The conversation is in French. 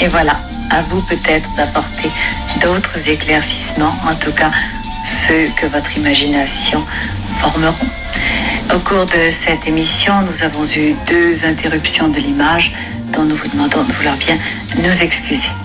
Et voilà, à vous peut-être d'apporter d'autres éclaircissements, en tout cas ceux que votre imagination formeront. Au cours de cette émission, nous avons eu 2 interruptions de l'image dont nous vous demandons de vouloir bien nous excuser.